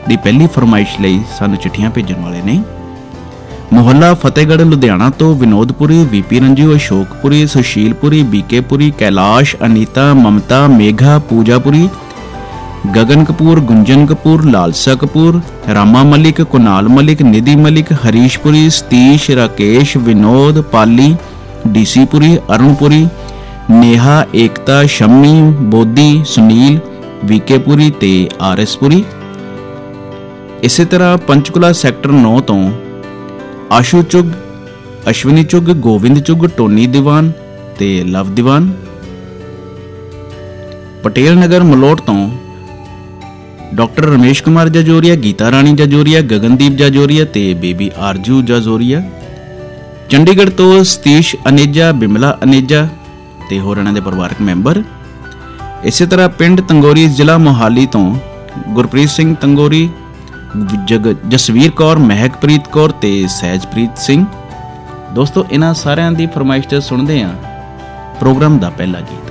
ਦੀ ਪਹਿਲੀ ਫਰਮਾਇਸ਼ ਲਈ ਸਾਨੂੰ ਚਿੱਠੀਆਂ ਭੇਜਣ ਵਾਲੇ ਨੇ। ਮੁਹੱਲਾ ਫਤਿਹਗੜ੍ਹ ਲੁਧਿਆਣਾ ਤੋਂ ਵਿਨੋਦਪੁਰੀ, ਵੀਪੀ ਰੰਜੂ, ਅਸ਼ੋਕਪੁਰੀ, ਸੁਸ਼ੀਲਪੁਰੀ, ਬੀਕੇਪੁਰੀ, ਕੈਲਾਸ਼, ਅਨੀਤਾ, ਮਮਤਾ, ਮੇਘਾ, ਪੂਜਾਪੁਰੀ, ਗਗਨ ਕਪੂਰ, ਗੁੰਜਨ ਕਪੂਰ, ਲਾਲਸਾ ਕਪੂਰ, ਰਾਮਾ ਮਲਿਕ, ਕੁਨਾਲ ਮਲਿਕ, ਨਿਧੀ ਮਲਿਕ, ਹਰੀਸ਼ਪੁਰੀ, ਸਤੀਸ਼, ਰਾਕੇਸ਼, ਵਿਨੋਦ, ਪਾਲੀ, ਡੀਸੀਪੁਰੀ, ਅਰੁਣਪੁਰੀ, ਨੇਹਾ, ਏਕਤਾ, ਸ਼ੰਮੀ, ਬੋਧੀ, ਸੁਨੀਲ, ਵੀਕੇਪੁਰੀ ਤੇ ਆਰਐਸਪੁਰੀ। ਇਸੇ ਤਰ੍ਹਾਂ ਪੰਚਕੁਲਾ ਸੈਕਟਰ 9 ਤੋਂ ਆਸ਼ੂ ਚੁੱਗ, ਅਸ਼ਵਨੀ ਚੁੱਗ, ਗੋਬਿੰਦ ਚੁੱਗ, ਟੋਨੀ ਦੀਵਾਨ ਤੇ ਲਵ ਦੀਵਾਨ। ਪਟੇਲ ਨਗਰ ਮਲੋਟ ਤੋਂ ਡਾਕਟਰ ਰਮੇਸ਼ ਕੁਮਾਰ ਜਾਜੋਰੀਆ, ਗੀਤਾ ਰਾਣੀ ਜਾਜੋਰੀਆ, ਗਗਨਦੀਪ ਜਾਜੋਰੀਆ ਤੇ ਬੇਬੀ ਆਰਜੂ ਜਾਜੋਰੀਆ। ਚੰਡੀਗੜ੍ਹ ਤੋਂ ਸਤੀਸ਼ ਅਨੇਜਾ, ਬਿਮਲਾ ਅਨੇਜਾ ਤੇ ਹੋਰ ਇਹਨਾਂ ਦੇ ਪਰਿਵਾਰਕ ਮੈਂਬਰ। ਇਸੇ ਤਰ੍ਹਾਂ ਪਿੰਡ ਤੰਗੋਰੀ, ਜ਼ਿਲ੍ਹਾ ਮੋਹਾਲੀ ਤੋਂ ਗੁਰਪ੍ਰੀਤ ਸਿੰਘ ਤੰਗੋਰੀ, ਜਸਵੀਰ ਕੌਰ, ਮਹਿਕਪ੍ਰੀਤ ਕੌਰ ਤੇ ਸਹਿਜਪ੍ਰੀਤ ਸਿੰਘ। ਦੋਸਤੋ, ਇਹਨਾਂ ਸਾਰਿਆਂ ਦੀ ਫਰਮਾਇਸ਼ ਤੇ ਸੁਣਦੇ ਹਾਂ ਪ੍ਰੋਗਰਾਮ ਦਾ ਪਹਿਲਾ ਗੀਤ।